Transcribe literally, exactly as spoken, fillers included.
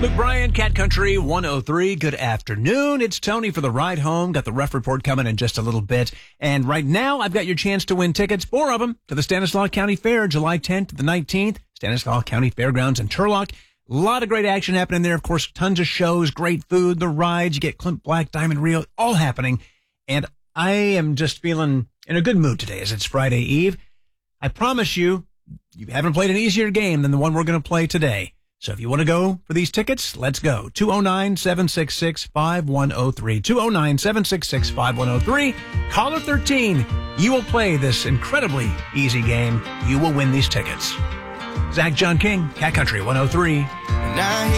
Luke Bryan, Cat Country one oh three. Good afternoon. It's Tony for the ride home. Got the Ref Report coming in just a little bit. And right now, I've got your chance to win tickets, four of them, to the Stanislaus County Fair, July tenth to the nineteenth. Stanislaus County Fairgrounds in Turlock. A lot of great action happening there. Of course, tons of shows, great food, the rides. You get Clint Black, Diamond Rio, all happening. And I am just feeling in a good mood today as it's Friday Eve. I promise you, you haven't played an easier game than the one we're going to play today. So if you want to go for these tickets, let's go. two oh nine, seven six six, five one oh three. two oh nine, seven six six, five one oh three. Caller thirteen. You will play this incredibly easy game. You will win these tickets. Zach John King, Cat Country one oh three.